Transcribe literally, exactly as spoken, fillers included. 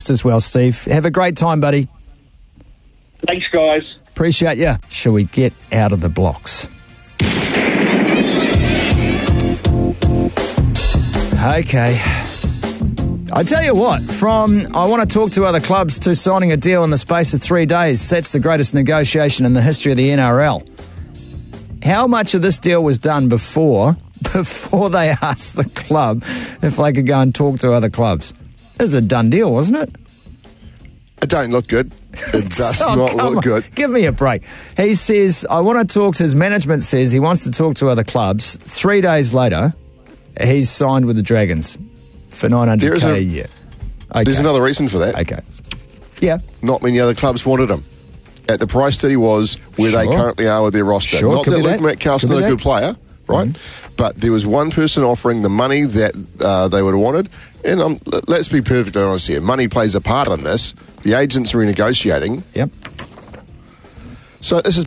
as well, Steve. Have a great time, buddy. Thanks, guys. Appreciate you. Shall we get out of the blocks? Okay. I tell you what, from I want to talk to other clubs to signing a deal in the space of three days, that's the greatest negotiation in the history of the N R L. How much of this deal was done before, before they asked the club if they could go and talk to other clubs? It was a done deal, wasn't it? It don't look good. It does Oh, not come look on. good. Give me a break. He says, I want to talk to his management says he wants to talk to other clubs. Three days later, he's signed with the Dragons for nine hundred K There a, is a- year. Okay. There's another reason for that. Okay. Yeah. Not many other clubs wanted him at the price that he was where they Sure. currently are with their roster. Sure, Not could that be Luke that. Metcalf's Could not be a good that. player, right? Mm-hmm. But there was one person offering the money that uh, they would have wanted. And um, l- let's be perfectly honest here. Money plays a part in this. The agents are renegotiating. Yep. So this is